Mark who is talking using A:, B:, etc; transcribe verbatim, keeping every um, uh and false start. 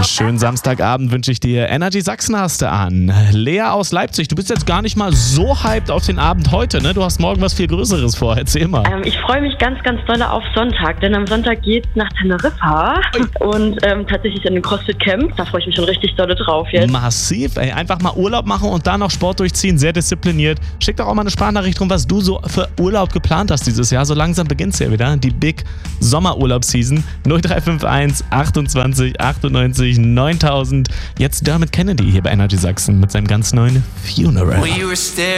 A: Schönen Samstagabend wünsche ich dir. Energy Sachsen hast du an. Lea aus Leipzig, du bist jetzt gar nicht mal so hyped auf den Abend heute, ne? Du hast morgen was viel Größeres vor. Erzähl mal.
B: Ähm, ich freue mich ganz, ganz doll auf Sonntag, denn am Sonntag geht's nach Teneriffa und ähm, tatsächlich in den CrossFit Camp. Da freue ich mich schon richtig doll drauf jetzt.
A: Massiv, ey. Einfach mal Urlaub machen und dann noch Sport durchziehen. Sehr diszipliniert. Schick doch auch mal eine Sprachnachricht rum, was du so für Urlaub geplant hast dieses Jahr. So langsam beginnt's ja wieder. Die Big Sommerurlaubsseason. null drei fünf eins achtundzwanzig achtundneunzig neuntausend. Jetzt Dermot Kennedy hier bei Energy Sachsen mit seinem ganz neuen Funeral.